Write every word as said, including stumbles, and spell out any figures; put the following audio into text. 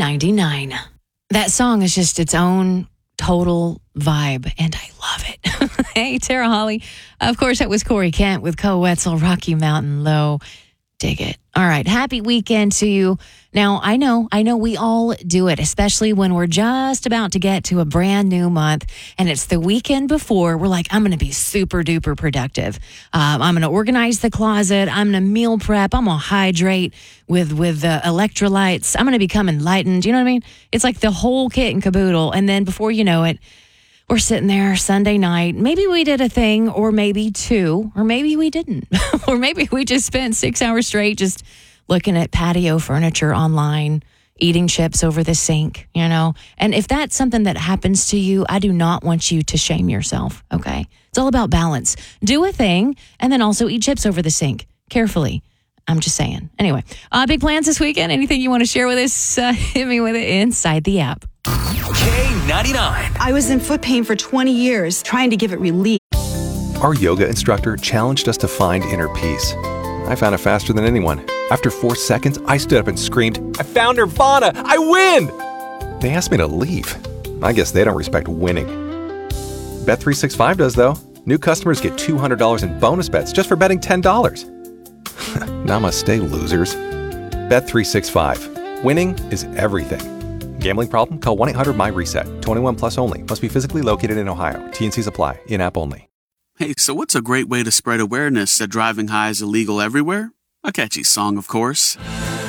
ninety-nine. That song is just its own total vibe, and I love it. Hey, Tara Holly. Of course, that was Corey Kent with Co Wetzel, Rocky Mountain Low. Dig it. All right. Happy weekend to you. Now, I know, I know we all do it, especially when we're just about to get to a brand new month and it's the weekend before. We're like, I'm going to be super duper productive. Um, I'm going to organize the closet. I'm going to meal prep. I'm going to hydrate with, with uh, electrolytes. I'm going to become enlightened. You know what I mean? It's like the whole kit and caboodle. And then before you know it, we're sitting there Sunday night. Maybe we did a thing, or maybe two, or maybe we didn't. Or maybe we just spent six hours straight just looking at patio furniture online, eating chips over the sink, you know? And if that's something that happens to you, I do not want you to shame yourself, okay? It's all about balance. Do a thing, and then also eat chips over the sink, carefully. I'm just saying. Anyway, uh, big plans this weekend? Anything you want to share with us? Uh, hit me with it inside the app. K ninety-nine. I was in foot pain for twenty years, trying to give it relief. Our yoga instructor challenged us to find inner peace. I found it faster than anyone. After four seconds, I stood up and screamed, "I found Nirvana! I win!" They asked me to leave. I guess they don't respect winning. Bet three sixty-five does, though. New customers get two hundred dollars in bonus bets just for betting ten dollars. Namaste, losers. Bet three sixty-five. Winning is everything. Gambling problem? Call one eight hundred M Y reset. twenty-one plus only. Must be physically located in Ohio. T and Cs apply. In-app only. Hey, so what's a great way to spread awareness that driving high is illegal everywhere? A catchy song, of course.